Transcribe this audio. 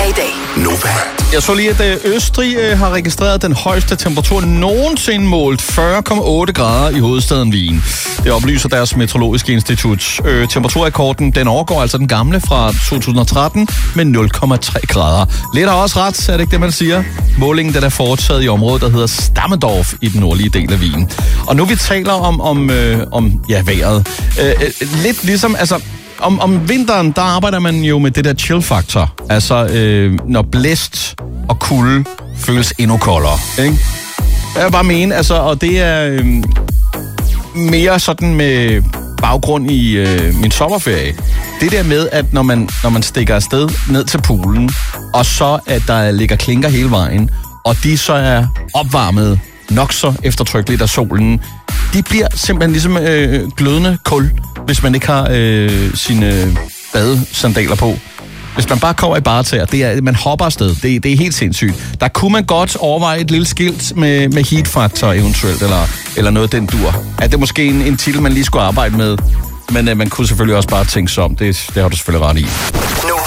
i dag. Nova. Jeg så lige, at Østrig har registreret den højeste temperatur nogensinde målt, 40,8 grader i hovedstaden Wien. Det oplyser deres meteorologiske institut. Temperaturrekorden, den overgår altså den gamle fra 2013 med 0,3 grader. Lidt har også ret, er det ikke det, man siger? Målingen den er foretaget i området, der hedder Stammendorf i den nordlige del af Wien. Og nu vi taler om vejret. Lidt ligesom, altså... Om vinteren, der arbejder man jo med det der chill-faktor. Altså, når blæst og kulde føles endnu koldere, ikke? Jeg vil bare mene, altså, og det er mere sådan med baggrund i min sommerferie. Det der med, at når man stikker afsted ned til poolen, og så at der ligger klinker hele vejen, og de så er opvarmet nok så eftertrykkeligt af solen, de bliver simpelthen ligesom glødende kul, hvis man ikke har sine badesandaler på. Hvis man bare kommer i badetøj, man hopper afsted. Det er helt sindssygt. Der kunne man godt overveje et lille skilt med heat-faktor eventuelt, eller noget den dur. Det er måske en titel, man lige skulle arbejde med, men man kunne selvfølgelig også bare tænke sig om. Det har du selvfølgelig ret i.